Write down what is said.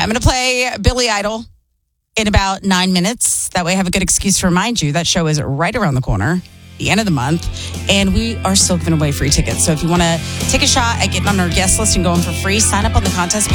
I'm going to play Billy Idol in about 9 minutes. That way I have a good excuse to remind you that show is right around the corner, the end of the month, and we are still giving away free tickets. So if you want to take a shot at getting on our guest list and going for free, sign up on the contest page.